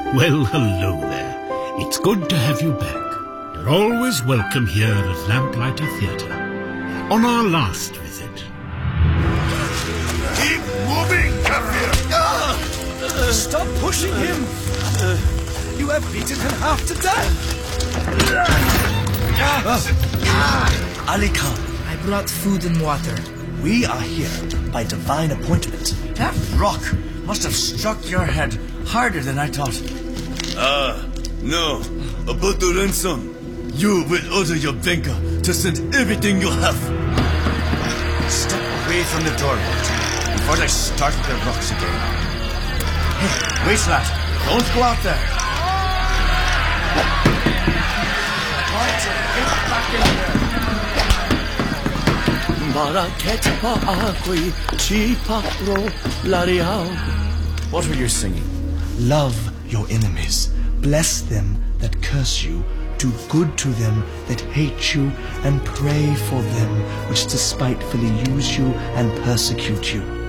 Well, hello there. It's good to have you back. You're always welcome here at Lamplighter Theatre. On our last visit... Keep moving, Kafir! Stop pushing him! You have beaten him half to death! Ali Khan, I brought food and water. we are here by divine appointment. That rock must have struck your head harder than I thought. No. About the ransom, you will order your banker to send everything you have. Step away from the door, before they start their rocks again. Hey, wait, lad. Don't go out there. Get back in here. What were you singing? Love your enemies. Bless them that curse you. Do good to them that hate you, and pray for them which despitefully use you and persecute you.